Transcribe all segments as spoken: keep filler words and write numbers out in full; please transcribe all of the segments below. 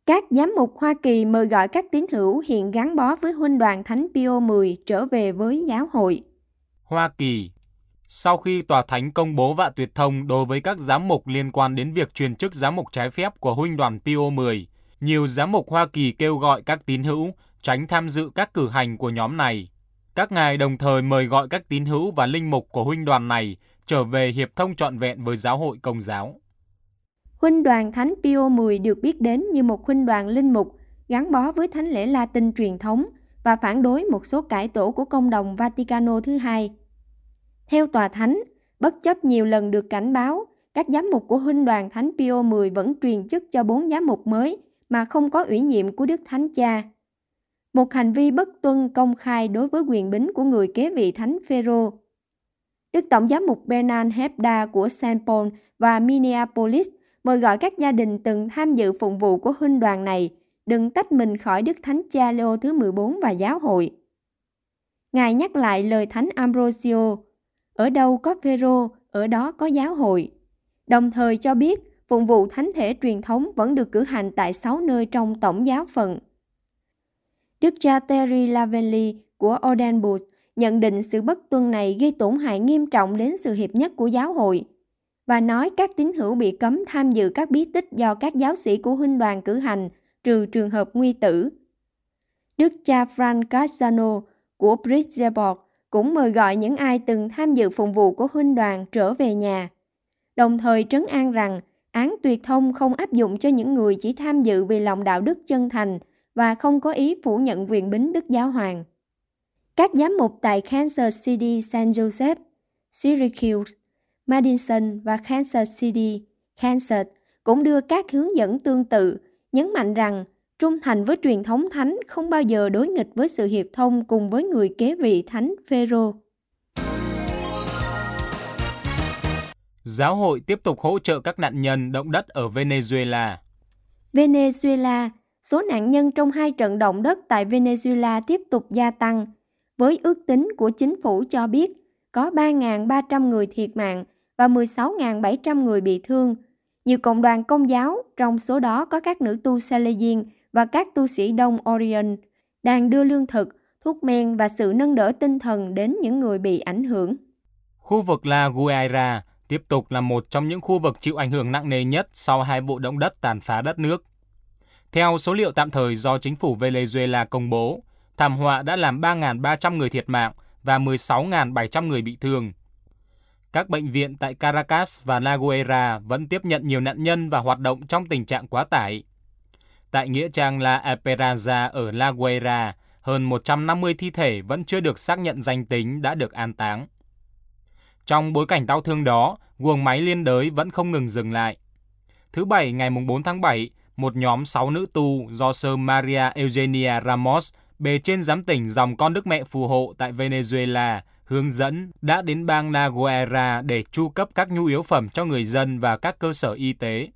Các giám mục Hoa Kỳ mời gọi các tín hữu hiện gắn bó với Huynh đoàn Thánh Pio mười trở về với giáo hội. Hoa Kỳ. Sau khi Tòa Thánh công bố vạ tuyệt thông đối với các giám mục liên quan đến việc truyền chức giám mục trái phép của Huynh đoàn Pio mười, nhiều giám mục Hoa Kỳ kêu gọi các tín hữu tránh tham dự các cử hành của nhóm này. Các ngài đồng thời mời gọi các tín hữu và linh mục của huynh đoàn này trở về hiệp thông trọn vẹn với giáo hội Công giáo. Huynh đoàn Thánh Pio mười được biết đến như một huynh đoàn linh mục gắn bó với thánh lễ Latin truyền thống và phản đối một số cải tổ của công đồng Vaticano thứ hai. Theo Tòa Thánh, bất chấp nhiều lần được cảnh báo, các giám mục của huynh đoàn Thánh Pio mười vẫn truyền chức cho bốn giám mục mới mà không có ủy nhiệm của Đức Thánh Cha. Một hành vi bất tuân công khai đối với quyền bính của người kế vị Thánh Phêrô. Đức Tổng giám mục Bernard Hebda của Saint Paul và Minneapolis mời gọi các gia đình từng tham dự phụng vụ của huynh đoàn này đừng tách mình khỏi Đức Thánh Cha Leo thứ mười bốn và giáo hội. Ngài nhắc lại lời Thánh Ambrosio, ở đâu có Phêrô, ở đó có giáo hội. Đồng thời cho biết phụng vụ thánh thể truyền thống vẫn được cử hành tại sáu nơi trong tổng giáo phận. Đức cha Terry Lavelli của Oldenburg nhận định sự bất tuân này gây tổn hại nghiêm trọng đến sự hiệp nhất của giáo hội và nói các tín hữu bị cấm tham dự các bí tích do các giáo sĩ của huynh đoàn cử hành, trừ trường hợp nguy tử. Đức cha Frank Cassano của Bridgeport cũng mời gọi những ai từng tham dự phụng vụ của huynh đoàn trở về nhà, đồng thời trấn an rằng án tuyệt thông không áp dụng cho những người chỉ tham dự vì lòng đạo đức chân thành và không có ý phủ nhận quyền bính Đức Giáo Hoàng. Các giám mục tại Kansas City, Saint Joseph, Syracuse, Madison và Kansas City, Kansas cũng đưa các hướng dẫn tương tự, nhấn mạnh rằng trung thành với truyền thống thánh không bao giờ đối nghịch với sự hiệp thông cùng với người kế vị Thánh Phêrô. Giáo hội tiếp tục hỗ trợ các nạn nhân động đất ở Venezuela. Venezuela, số nạn nhân trong hai trận động đất tại Venezuela tiếp tục gia tăng, với ước tính của chính phủ cho biết có ba nghìn ba trăm người thiệt mạng và mười sáu nghìn bảy trăm người bị thương. Nhiều cộng đoàn Công giáo, trong số đó có các nữ tu Salesian và các tu sĩ Đông Orient, đang đưa lương thực, thuốc men và sự nâng đỡ tinh thần đến những người bị ảnh hưởng. Khu vực La Guaira tiếp tục là một trong những khu vực chịu ảnh hưởng nặng nề nhất sau hai vụ động đất tàn phá đất nước. Theo số liệu tạm thời do chính phủ Venezuela công bố, thảm họa đã làm ba nghìn ba trăm người thiệt mạng và mười sáu nghìn bảy trăm người bị thương. Các bệnh viện tại Caracas và La Guaira vẫn tiếp nhận nhiều nạn nhân và hoạt động trong tình trạng quá tải. Tại nghĩa trang La Esperanza ở La Guaira, hơn một trăm năm mươi thi thể vẫn chưa được xác nhận danh tính đã được an táng. Trong bối cảnh đau thương đó, guồng máy liên đới vẫn không ngừng dừng lại. Thứ Bảy ngày bốn tháng bảy, một nhóm sáu nữ tu do sơ Maria Eugenia Ramos, bề trên giám tỉnh dòng con Đức Mẹ phù hộ tại Venezuela, hướng dẫn đã đến bang La Guaira để chu cấp các nhu yếu phẩm cho người dân và các cơ sở y tế.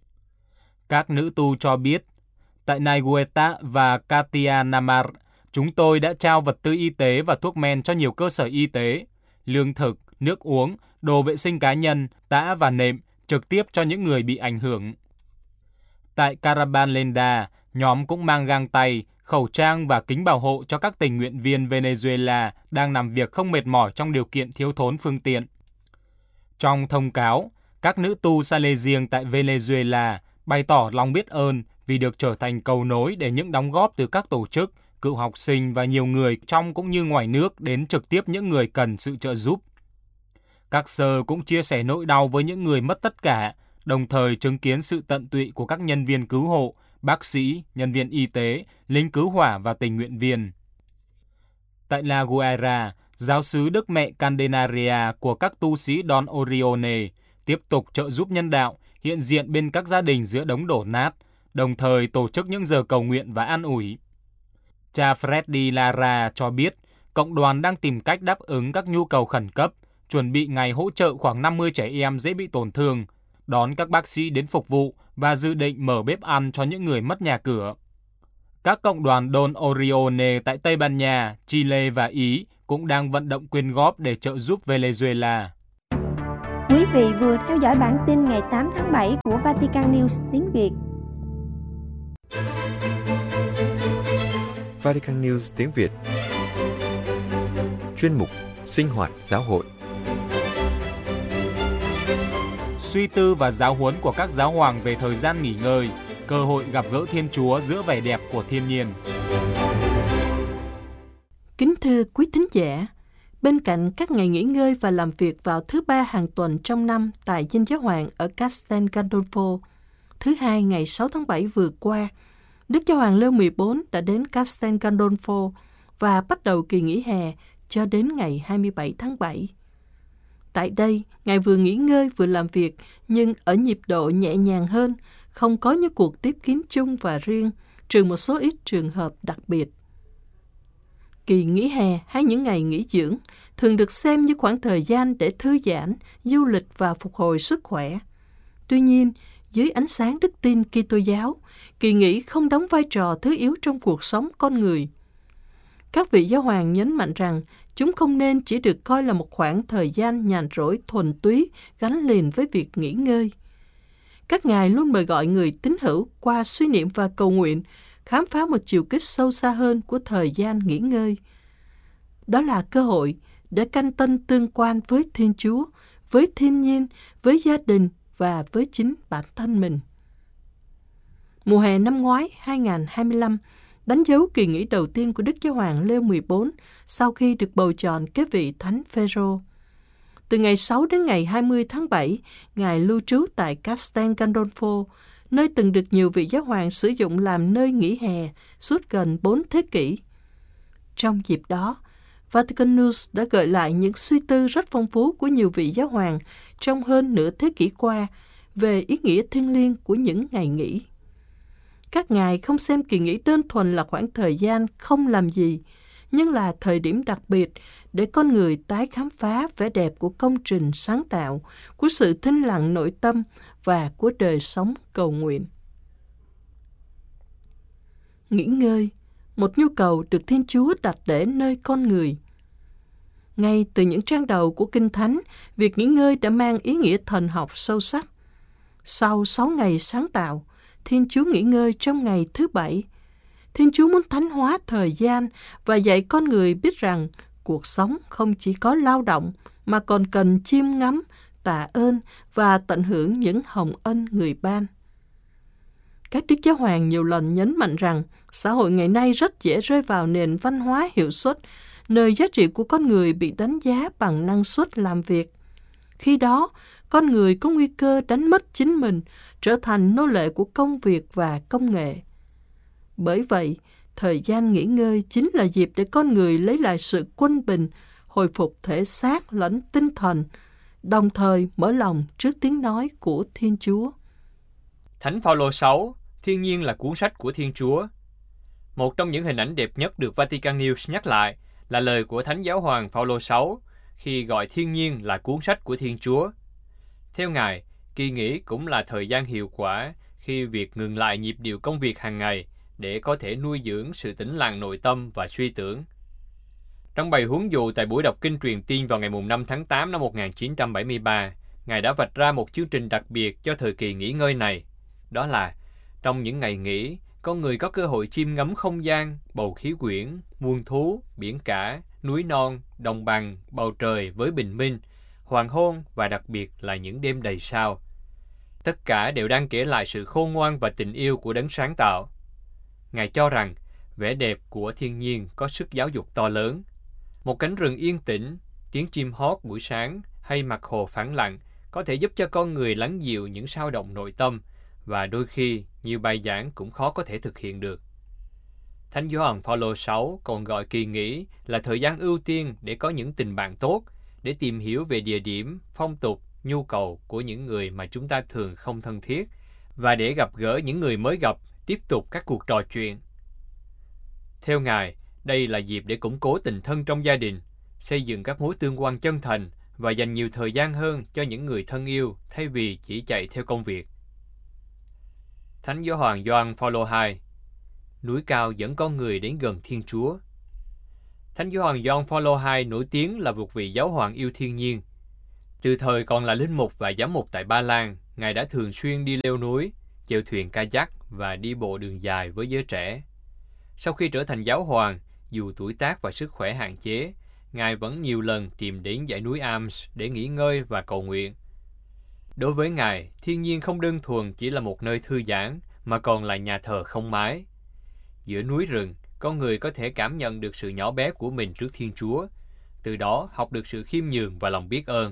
Các nữ tu cho biết, tại Naigueta và Catianamar, chúng tôi đã trao vật tư y tế và thuốc men cho nhiều cơ sở y tế, lương thực, nước uống, đồ vệ sinh cá nhân, tã và nệm trực tiếp cho những người bị ảnh hưởng. Tại Carabanlenda, nhóm cũng mang găng tay, khẩu trang và kính bảo hộ cho các tình nguyện viên Venezuela đang làm việc không mệt mỏi trong điều kiện thiếu thốn phương tiện. Trong thông cáo, các nữ tu Salesian tại Venezuela bày tỏ lòng biết ơn vì được trở thành cầu nối để những đóng góp từ các tổ chức, cựu học sinh và nhiều người trong cũng như ngoài nước đến trực tiếp những người cần sự trợ giúp. Các sơ cũng chia sẻ nỗi đau với những người mất tất cả, đồng thời chứng kiến sự tận tụy của các nhân viên cứu hộ, bác sĩ, nhân viên y tế, lính cứu hỏa và tình nguyện viên. Tại La Guaira, giáo xứ Đức Mẹ Candelaria của các tu sĩ Don Orione tiếp tục trợ giúp nhân đạo, hiện diện bên các gia đình giữa đống đổ nát, đồng thời tổ chức những giờ cầu nguyện và an ủi. Cha Freddy Lara cho biết, cộng đoàn đang tìm cách đáp ứng các nhu cầu khẩn cấp, chuẩn bị ngày hỗ trợ khoảng năm mươi trẻ em dễ bị tổn thương, đón các bác sĩ đến phục vụ và dự định mở bếp ăn cho những người mất nhà cửa. Các cộng đoàn Don Orione tại Tây Ban Nha, Chile và Ý cũng đang vận động quyên góp để trợ giúp Venezuela. Quý vị vừa theo dõi bản tin ngày tám tháng bảy của Vatican News tiếng Việt. Vatican News tiếng Việt. Chuyên mục Sinh hoạt giáo hội. Suy tư và giáo huấn của các giáo hoàng về thời gian nghỉ ngơi, cơ hội gặp gỡ Thiên Chúa giữa vẻ đẹp của thiên nhiên. Kính thưa quý thính giả, bên cạnh các ngày nghỉ ngơi và làm việc vào thứ ba hàng tuần trong năm tại Dinh Giáo hoàng ở Castel Gandolfo, thứ hai ngày sáu tháng bảy vừa qua, Đức Giáo hoàng Leo mười bốn đã đến Castel Gandolfo và bắt đầu kỳ nghỉ hè cho đến ngày hai mươi bảy tháng bảy. Tại đây, Ngài vừa nghỉ ngơi vừa làm việc, nhưng ở nhịp độ nhẹ nhàng hơn, không có những cuộc tiếp kiến chung và riêng, trừ một số ít trường hợp đặc biệt. Kỳ nghỉ hè hay những ngày nghỉ dưỡng thường được xem như khoảng thời gian để thư giãn, du lịch và phục hồi sức khỏe. Tuy nhiên, dưới ánh sáng đức tin Kitô giáo, kỳ nghỉ không đóng vai trò thứ yếu trong cuộc sống con người. Các vị giáo hoàng nhấn mạnh rằng chúng không nên chỉ được coi là một khoảng thời gian nhàn rỗi thuần túy gắn liền với việc nghỉ ngơi. Các ngài luôn mời gọi người tín hữu qua suy niệm và cầu nguyện khám phá một chiều kích sâu xa hơn của thời gian nghỉ ngơi. Đó là cơ hội để canh tân tương quan với Thiên Chúa, với thiên nhiên, với gia đình và với chính bản thân mình. Mùa hè năm ngoái hai không hai lăm đánh dấu kỳ nghỉ đầu tiên của Đức Giáo hoàng Leo mười bốn sau khi được bầu chọn kế vị Thánh Phêrô. Từ ngày sáu đến ngày hai mươi tháng bảy, Ngài lưu trú tại Castel Gandolfo, nơi từng được nhiều vị giáo hoàng sử dụng làm nơi nghỉ hè suốt gần bốn thế kỷ. Trong dịp đó, Vatican News đã gợi lại những suy tư rất phong phú của nhiều vị giáo hoàng trong hơn nửa thế kỷ qua về ý nghĩa thiêng liêng của những ngày nghỉ. Các ngài không xem kỳ nghỉ đơn thuần là khoảng thời gian không làm gì, nhưng là thời điểm đặc biệt để con người tái khám phá vẻ đẹp của công trình sáng tạo, của sự thinh lặng nội tâm và của đời sống cầu nguyện. Nghỉ ngơi, một nhu cầu được Thiên Chúa đặt để nơi con người. Ngay từ những trang đầu của Kinh Thánh, việc nghỉ ngơi đã mang ý nghĩa thần học sâu sắc. Sau sáu ngày sáng tạo, Thiên Chúa nghỉ ngơi trong ngày thứ bảy. Thiên Chúa muốn thánh hóa thời gian và dạy con người biết rằng cuộc sống không chỉ có lao động mà còn cần chiêm ngắm, tạ ơn và tận hưởng những hồng ân người ban. Các đức giáo hoàng nhiều lần nhấn mạnh rằng xã hội ngày nay rất dễ rơi vào nền văn hóa hiệu suất, nơi giá trị của con người bị đánh giá bằng năng suất làm việc. Khi đó, con người có nguy cơ đánh mất chính mình, trở thành nô lệ của công việc và công nghệ. Bởi vậy, thời gian nghỉ ngơi chính là dịp để con người lấy lại sự quân bình, hồi phục thể xác lẫn tinh thần, đồng thời mở lòng trước tiếng nói của Thiên Chúa. Thánh Phaolô sáu, Thiên nhiên là cuốn sách của Thiên Chúa. Một trong những hình ảnh đẹp nhất được Vatican News nhắc lại là lời của Thánh Giáo hoàng Phaolô sáu khi gọi thiên nhiên là cuốn sách của Thiên Chúa. Theo Ngài, kỳ nghỉ cũng là thời gian hiệu quả khi việc ngừng lại nhịp điệu công việc hàng ngày để có thể nuôi dưỡng sự tĩnh lặng nội tâm và suy tưởng. Trong bài huấn dụ tại buổi đọc kinh truyền tin vào ngày năm tháng tám năm một nghìn chín trăm bảy mươi ba, Ngài đã vạch ra một chương trình đặc biệt cho thời kỳ nghỉ ngơi này. Đó là, trong những ngày nghỉ, con người có cơ hội chiêm ngắm không gian, bầu khí quyển, muôn thú, biển cả, núi non, đồng bằng, bầu trời với bình minh, hoàng hôn và đặc biệt là những đêm đầy sao. Tất cả đều đang kể lại sự khôn ngoan và tình yêu của đấng sáng tạo. Ngài cho rằng, vẻ đẹp của thiên nhiên có sức giáo dục to lớn. Một cánh rừng yên tĩnh, tiếng chim hót buổi sáng hay mặt hồ phẳng lặng có thể giúp cho con người lắng dịu những sao động nội tâm, và đôi khi nhiều bài giảng cũng khó có thể thực hiện được. Thánh Gioan Phaolô sáu còn gọi kỳ nghỉ là thời gian ưu tiên để có những tình bạn tốt, để tìm hiểu về địa điểm, phong tục, nhu cầu của những người mà chúng ta thường không thân thiết, và để gặp gỡ những người mới gặp, tiếp tục các cuộc trò chuyện. Theo Ngài, đây là dịp để củng cố tình thân trong gia đình, xây dựng các mối tương quan chân thành và dành nhiều thời gian hơn cho những người thân yêu thay vì chỉ chạy theo công việc. Thánh Giáo hoàng Gioan Phaolô hai, núi cao dẫn con người đến gần Thiên Chúa. Thánh Giáo hoàng Gioan Phaolô hai nổi tiếng là một vị giáo hoàng yêu thiên nhiên. Từ thời còn là linh mục và giám mục tại Ba Lan, Ngài đã thường xuyên đi leo núi, chèo thuyền kayak và đi bộ đường dài với giới trẻ. Sau khi trở thành giáo hoàng, dù tuổi tác và sức khỏe hạn chế, Ngài vẫn nhiều lần tìm đến dãy núi Alps để nghỉ ngơi và cầu nguyện. Đối với Ngài, thiên nhiên không đơn thuần chỉ là một nơi thư giãn, mà còn là nhà thờ không mái. Giữa núi rừng, con người có thể cảm nhận được sự nhỏ bé của mình trước Thiên Chúa, từ đó học được sự khiêm nhường và lòng biết ơn.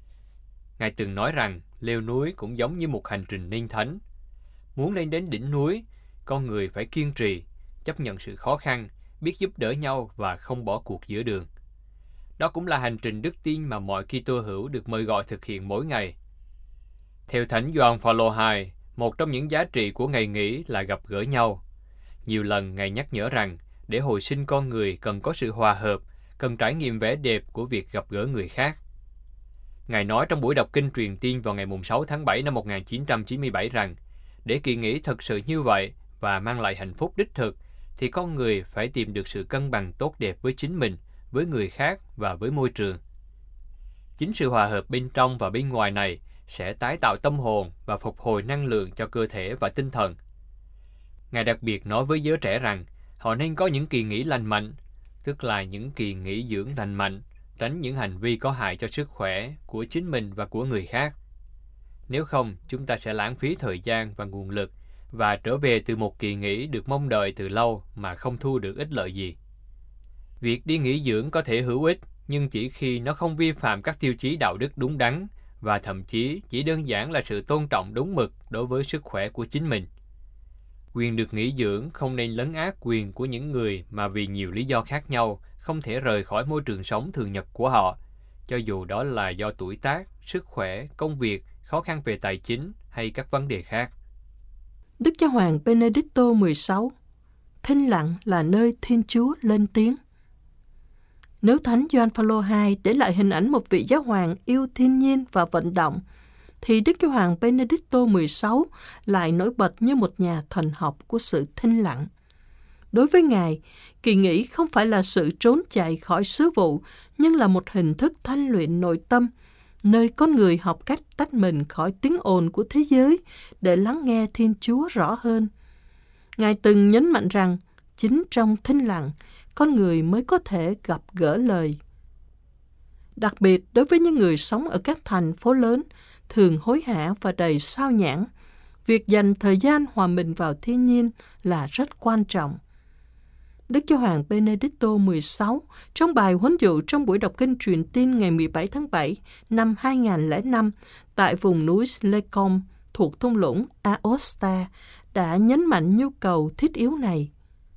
Ngài từng nói rằng leo núi cũng giống như một hành trình nên thánh. Muốn lên đến đỉnh núi, con người phải kiên trì, chấp nhận sự khó khăn, biết giúp đỡ nhau và không bỏ cuộc giữa đường. Đó cũng là hành trình đức tin mà mọi Kitô hữu được mời gọi thực hiện mỗi ngày. Theo Thánh Gioan Phaolô hai, một trong những giá trị của ngày nghỉ là gặp gỡ nhau. Nhiều lần Ngài nhắc nhở rằng để hồi sinh con người cần có sự hòa hợp, cần trải nghiệm vẻ đẹp của việc gặp gỡ người khác. Ngài nói trong buổi đọc kinh truyền tin vào ngày sáu tháng bảy năm một nghìn chín trăm chín mươi bảy rằng để kỳ nghỉ thật sự như vậy và mang lại hạnh phúc đích thực, thì con người phải tìm được sự cân bằng tốt đẹp với chính mình, với người khác và với môi trường. Chính sự hòa hợp bên trong và bên ngoài này sẽ tái tạo tâm hồn và phục hồi năng lượng cho cơ thể và tinh thần. Ngài đặc biệt nói với giới trẻ rằng họ nên có những kỳ nghỉ lành mạnh, tức là những kỳ nghỉ dưỡng lành mạnh, tránh những hành vi có hại cho sức khỏe của chính mình và của người khác. Nếu không, chúng ta sẽ lãng phí thời gian và nguồn lực và trở về từ một kỳ nghỉ được mong đợi từ lâu mà không thu được ích lợi gì. Việc đi nghỉ dưỡng có thể hữu ích, nhưng chỉ khi nó không vi phạm các tiêu chí đạo đức đúng đắn và thậm chí chỉ đơn giản là sự tôn trọng đúng mực đối với sức khỏe của chính mình. Quyền được nghỉ dưỡng không nên lấn át quyền của những người mà vì nhiều lý do khác nhau không thể rời khỏi môi trường sống thường nhật của họ, cho dù đó là do tuổi tác, sức khỏe, công việc, khó khăn về tài chính hay các vấn đề khác. Đức Giáo hoàng Benedicto mười sáu, thinh lặng là nơi Thiên Chúa lên tiếng. Nếu Thánh Gioan Phaolô hai để lại hình ảnh một vị giáo hoàng yêu thiên nhiên và vận động, thì Đức Giáo hoàng Benedicto mười sáu lại nổi bật như một nhà thần học của sự thinh lặng. Đối với Ngài, kỳ nghỉ không phải là sự trốn chạy khỏi sứ vụ, nhưng là một hình thức thanh luyện nội tâm, nơi con người học cách tách mình khỏi tiếng ồn của thế giới để lắng nghe Thiên Chúa rõ hơn. Ngài từng nhấn mạnh rằng, chính trong thinh lặng, con người mới có thể gặp gỡ lời. Đặc biệt đối với những người sống ở các thành phố lớn, thường hối hả và đầy sao nhãng, việc dành thời gian hòa mình vào thiên nhiên là rất quan trọng. Đức Giáo hoàng Benedicto mười sáu trong bài huấn dụ trong buổi đọc kinh truyền tin ngày mười bảy tháng bảy năm hai nghìn không trăm lẻ năm tại vùng núi Lecom thuộc thung lũng Aosta đã nhấn mạnh nhu cầu thiết yếu này.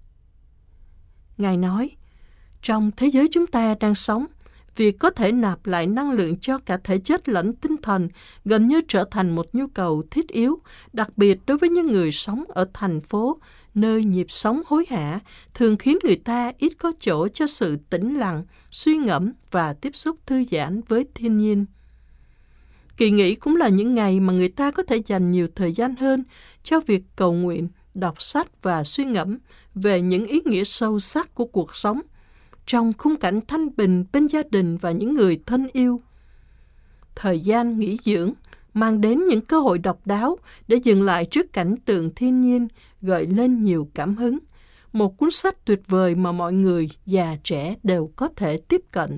Ngài nói, trong thế giới chúng ta đang sống, việc có thể nạp lại năng lượng cho cả thể chất lẫn tinh thần gần như trở thành một nhu cầu thiết yếu, đặc biệt đối với những người sống ở thành phố, nơi nhịp sống hối hả thường khiến người ta ít có chỗ cho sự tĩnh lặng, suy ngẫm và tiếp xúc thư giãn với thiên nhiên. Kỳ nghỉ cũng là những ngày mà người ta có thể dành nhiều thời gian hơn cho việc cầu nguyện, đọc sách và suy ngẫm về những ý nghĩa sâu sắc của cuộc sống, trong khung cảnh thanh bình bên gia đình và những người thân yêu. Thời gian nghỉ dưỡng mang đến những cơ hội độc đáo để dừng lại trước cảnh tượng thiên nhiên, gợi lên nhiều cảm hứng. Một cuốn sách tuyệt vời mà mọi người, già trẻ đều có thể tiếp cận.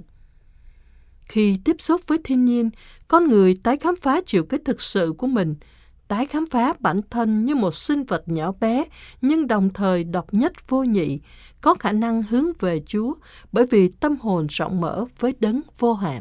Khi tiếp xúc với thiên nhiên, con người tái khám phá chiều kích thực sự của mình, tái khám phá bản thân như một sinh vật nhỏ bé nhưng đồng thời độc nhất vô nhị, có khả năng hướng về Chúa bởi vì tâm hồn rộng mở với đấng vô hạn.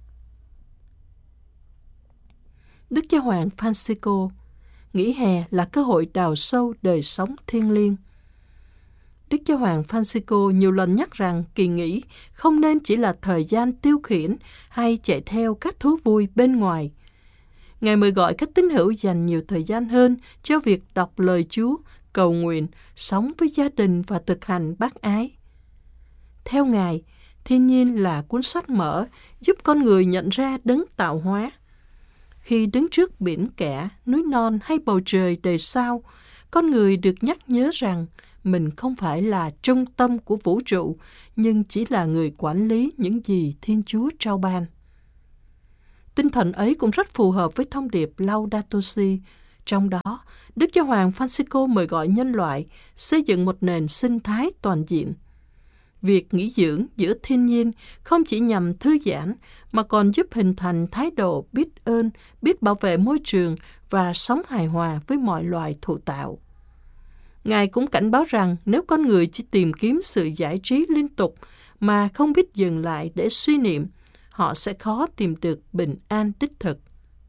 Đức Giáo hoàng Francisco, nghỉ hè là cơ hội đào sâu đời sống thiêng liêng. Đức Giáo hoàng Francisco nhiều lần nhắc rằng kỳ nghỉ không nên chỉ là thời gian tiêu khiển hay chạy theo các thú vui bên ngoài. Ngài mời gọi các tín hữu dành nhiều thời gian hơn cho việc đọc lời Chúa, cầu nguyện, sống với gia đình và thực hành bác ái. Theo Ngài, thiên nhiên là cuốn sách mở giúp con người nhận ra đấng tạo hóa. Khi đứng trước biển cả, núi non hay bầu trời đầy sao, con người được nhắc nhớ rằng mình không phải là trung tâm của vũ trụ, nhưng chỉ là người quản lý những gì Thiên Chúa trao ban. Tinh thần ấy cũng rất phù hợp với thông điệp Laudato Si Trong đó, Đức Giáo hoàng Francisco mời gọi nhân loại xây dựng một nền sinh thái toàn diện. Việc nghỉ dưỡng giữa thiên nhiên không chỉ nhằm thư giãn mà còn giúp hình thành thái độ biết ơn, biết bảo vệ môi trường và sống hài hòa với mọi loài thụ tạo. Ngài cũng cảnh báo rằng nếu con người chỉ tìm kiếm sự giải trí liên tục mà không biết dừng lại để suy niệm, họ sẽ khó tìm được bình an đích thực.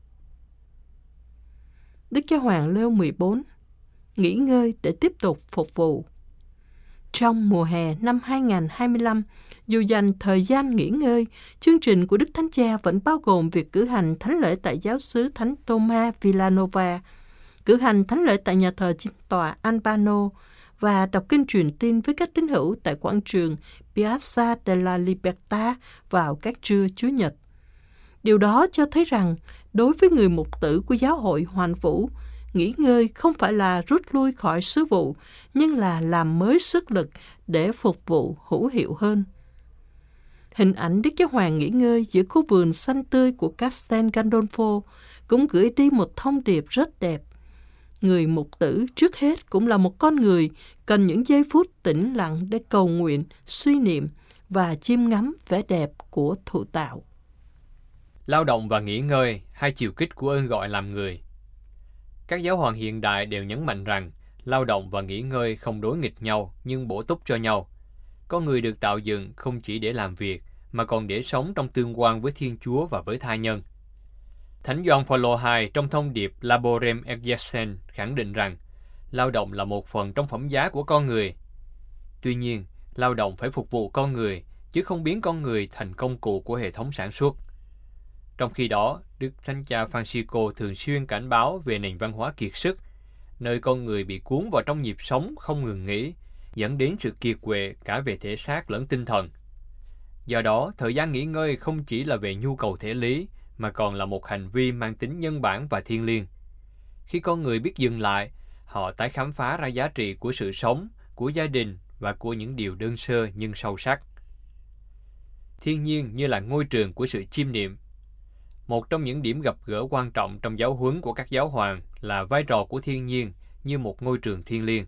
Đức Giáo hoàng Leo mười bốn nghỉ ngơi để tiếp tục phục vụ. Trong mùa hè năm hai nghìn không trăm hai mươi lăm, dù dành thời gian nghỉ ngơi, chương trình của Đức Thánh Cha vẫn bao gồm việc cử hành thánh lễ tại giáo xứ Thánh Thomas Villanova, cử hành thánh lễ tại nhà thờ Chính tòa Albano và đọc kinh truyền tin với các tín hữu tại quảng trường Piazza della Libertà vào các trưa Chủ nhật. Điều đó cho thấy rằng, đối với người mục tử của giáo hội Hoàn Vũ, nghỉ ngơi không phải là rút lui khỏi sứ vụ, nhưng là làm mới sức lực để phục vụ hữu hiệu hơn. Hình ảnh Đức Giáo hoàng nghỉ ngơi giữa khu vườn xanh tươi của Castel Gandolfo cũng gửi đi một thông điệp rất đẹp. Người mục tử trước hết cũng là một con người cần những giây phút tĩnh lặng để cầu nguyện, suy niệm và chiêm ngắm vẻ đẹp của thụ tạo. Lao động và nghỉ ngơi, hai chiều kích của ơn gọi làm người. Các giáo hoàng hiện đại đều nhấn mạnh rằng lao động và nghỉ ngơi không đối nghịch nhau nhưng bổ túc cho nhau. Con người được tạo dựng không chỉ để làm việc mà còn để sống trong tương quan với Thiên Chúa và với tha nhân. Thánh Gioan Phaolô đệ nhị trong thông điệp Laborem Exercens khẳng định rằng lao động là một phần trong phẩm giá của con người. Tuy nhiên, lao động phải phục vụ con người chứ không biến con người thành công cụ của hệ thống sản xuất. Trong khi đó, Đức Thánh Cha Francisco thường xuyên cảnh báo về nền văn hóa kiệt sức, nơi con người bị cuốn vào trong nhịp sống không ngừng nghỉ, dẫn đến sự kiệt quệ cả về thể xác lẫn tinh thần. Do đó, thời gian nghỉ ngơi không chỉ là về nhu cầu thể lý, mà còn là một hành vi mang tính nhân bản và thiêng liêng. Khi con người biết dừng lại, họ tái khám phá ra giá trị của sự sống, của gia đình và của những điều đơn sơ nhưng sâu sắc. Thiên nhiên như là ngôi trường của sự chiêm niệm. Một trong những điểm gặp gỡ quan trọng trong giáo huấn của các giáo hoàng là vai trò của thiên nhiên như một ngôi trường thiêng liêng.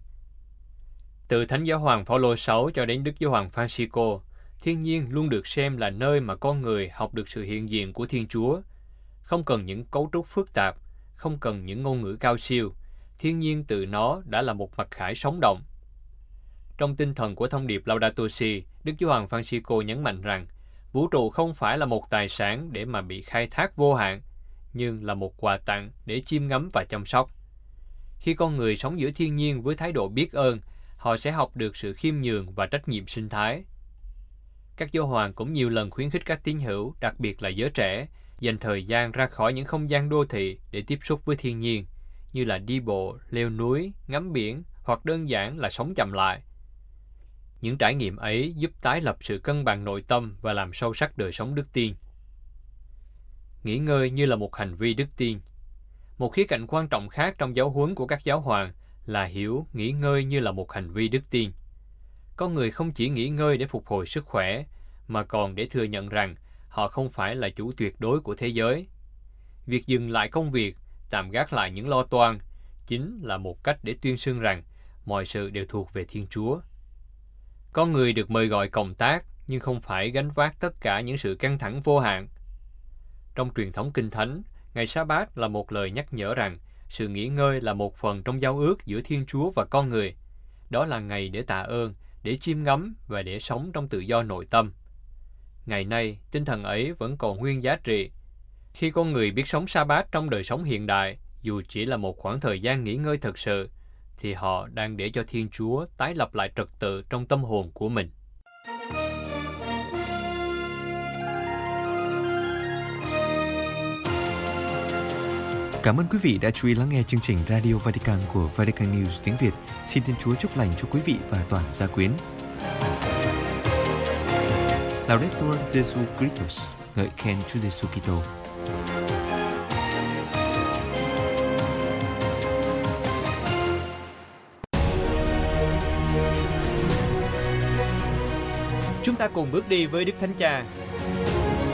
Từ Thánh Giáo hoàng Phaolô đệ nhị cho đến Đức Giáo hoàng Francisco, thiên nhiên luôn được xem là nơi mà con người học được sự hiện diện của Thiên Chúa. Không cần những cấu trúc phức tạp, không cần những ngôn ngữ cao siêu, thiên nhiên tự nó đã là một mặt khải sống động. Trong tinh thần của thông điệp Laudato Si, Đức Giáo hoàng Francisco nhấn mạnh rằng vũ trụ không phải là một tài sản để mà bị khai thác vô hạn, nhưng là một quà tặng để chiêm ngắm và chăm sóc. Khi con người sống giữa thiên nhiên với thái độ biết ơn, họ sẽ học được sự khiêm nhường và trách nhiệm sinh thái. Các giáo hoàng cũng nhiều lần khuyến khích các tín hữu, đặc biệt là giới trẻ, dành thời gian ra khỏi những không gian đô thị để tiếp xúc với thiên nhiên, như là đi bộ, leo núi, ngắm biển hoặc đơn giản là sống chậm lại. Những trải nghiệm ấy giúp tái lập sự cân bằng nội tâm và làm sâu sắc đời sống đức tin. Nghỉ ngơi như là một hành vi đức tin. Một khía cạnh quan trọng khác trong giáo huấn của các giáo hoàng là hiểu nghỉ ngơi như là một hành vi đức tin. Con người không chỉ nghỉ ngơi để phục hồi sức khỏe, mà còn để thừa nhận rằng họ không phải là chủ tuyệt đối của thế giới. Việc dừng lại công việc, tạm gác lại những lo toan, chính là một cách để tuyên xưng rằng mọi sự đều thuộc về Thiên Chúa. Con người được mời gọi cộng tác, nhưng không phải gánh vác tất cả những sự căng thẳng vô hạn. Trong truyền thống Kinh Thánh, ngày Sa-bát là một lời nhắc nhở rằng sự nghỉ ngơi là một phần trong giao ước giữa Thiên Chúa và con người. Đó là ngày để tạ ơn, để chiêm ngắm và để sống trong tự do nội tâm. Ngày nay, tinh thần ấy vẫn còn nguyên giá trị. Khi con người biết sống Sa-bát trong đời sống hiện đại, dù chỉ là một khoảng thời gian nghỉ ngơi thực sự, thì họ đang để cho Thiên Chúa tái lập lại trật tự trong tâm hồn của mình. Cảm ơn quý vị đã chú ý lắng nghe chương trình Radio Vatican của Vatican News tiếng Việt. Xin Thiên Chúa chúc lành cho quý vị và toàn gia quyến. Laudetur Jesu Christus, ngợi khen Chúa Giêsu Kitô. Chúng ta cùng bước đi với Đức Thánh Cha.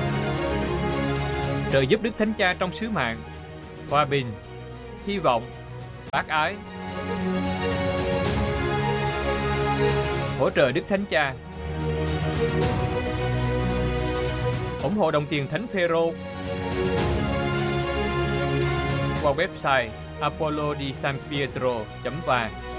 Trợ giúp Đức Thánh Cha trong sứ mạng, hòa bình, hy vọng bác ái. Hỗ trợ Đức Thánh Cha. Ủng hộ đồng tiền Thánh Phêrô qua website apollo di san pietro chấm vàng.